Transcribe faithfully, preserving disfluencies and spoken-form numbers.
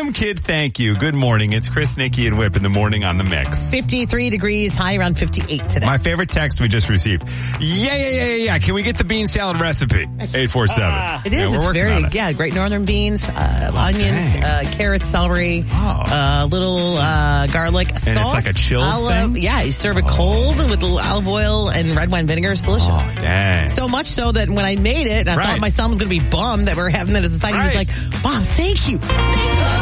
Boom Kid, thank you. Good morning. It's Chris, Nikki, and Whip in the morning on the mix. fifty-three degrees, high around fifty-eight today. My favorite text we just received. Yeah, yeah, yeah, yeah, yeah. Can we get the bean salad recipe? eight four seven. Ah, it is. Yeah, it's very, it. yeah, great northern beans, uh, oh, onions, uh, carrots, celery, a oh. uh, little uh, garlic, and salt. And it's like a chilled olive, thing? Yeah, you serve it cold with a little olive oil and red wine vinegar. It's delicious. Oh, dang. So much so that when I made it, I right. thought my son was going to be bummed that we were having it as a side. Right. He was like, Mom, thank you. Thank you.